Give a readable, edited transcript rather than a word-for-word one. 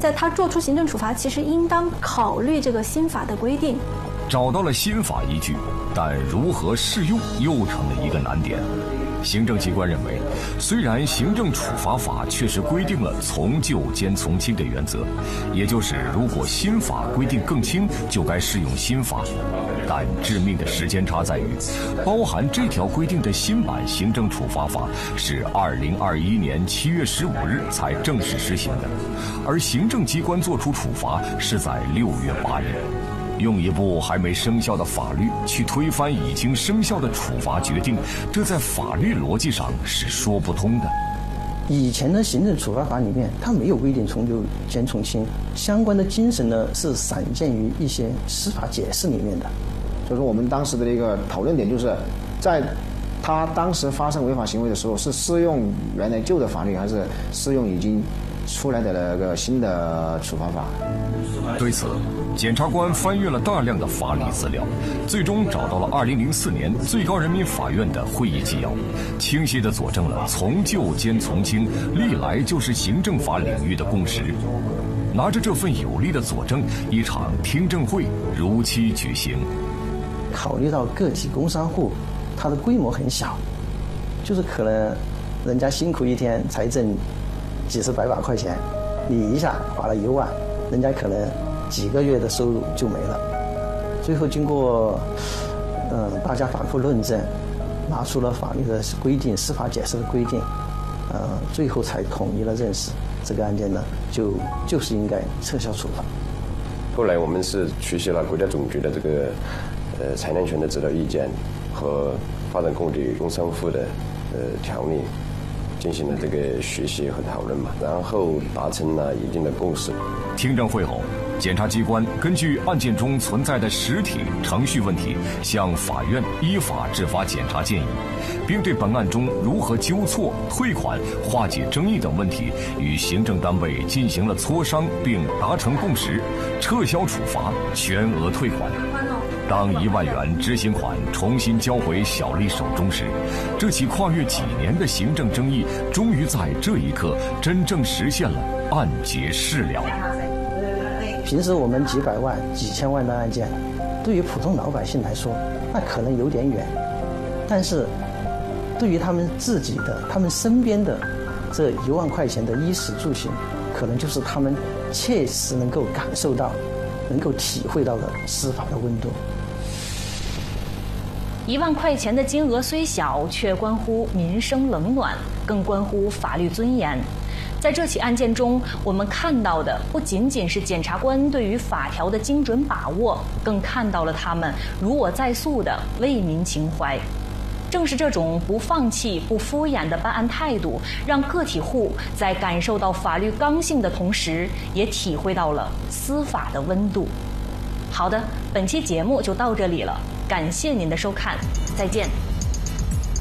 在他做出行政处罚，其实应当考虑这个新法的规定。 找到了新法依据，但如何适用又成了一个难点。行政机关认为，虽然行政处罚法确实规定了从旧兼从轻的原则，也就是如果新法规定更轻，就该适用新法，但致命的时间差在于，包含这条规定的新版行政处罚法是2021年7月15日才正式实行的，而行政机关作出处罚是在6月8日。用一部还没生效的法律去推翻已经生效的处罚决定，这在法律逻辑上是说不通的。 以前的行政处罚法里面，它没有规定从旧兼从轻，相关的精神呢是散见于一些司法解释里面的。 所以说，我们当时的一个讨论点就是，在他当时发生违法行为的时候，是适用原来旧的法律，还是适用已经出来的那个新的处罚法？ 对此，检察官翻阅了大量的法理资料，最终找到了2004年最高人民法院的会议纪要，清晰地佐证了从旧兼从轻历来就是行政法领域的共识。拿着这份有力的佐证，一场听证会如期举行。 考虑到个体工商户，它的规模很小，就是可能人家辛苦一天才挣几十百把块钱，你一下罚了1万，人家可能几个月的收入就没了。最后经过大家反复论证，拿出了法律的规定、司法解释的规定，最后才统一了认识。这个案件呢，就是应该撤销处罚。 后来我们是学习了国家总局的这个财产权的指导意见和发展供给工商户的条例，进行了这个学习和讨论嘛，然后达成了一定的共识。 听证会后，检察机关根据案件中存在的实体程序问题，向法院依法制发检察建议，并对本案中如何纠错、退款、化解争议等问题与行政单位进行了磋商，并达成共识，撤销处罚，全额退款。当1万元执行款重新交回小丽手中时，这起跨越几年的行政争议终于在这一刻真正实现了案结事了。 平时我们几百万、几千万的案件，对于普通老百姓来说，那可能有点远，但是对于他们自己的、他们身边的这1万块钱的衣食住行，可能就是他们切实能够感受到、能够体会到的司法的温度。 1万块钱的金额虽小，却关乎民生冷暖，更关乎法律尊严。在这起案件中，我们看到的不仅仅是检察官对于法条的精准把握，更看到了他们如我在诉的为民情怀。正是这种不放弃、不敷衍的办案态度，让个体户在感受到法律刚性的同时，也体会到了司法的温度。好的，本期节目就到这里了，感谢您的收看，再见。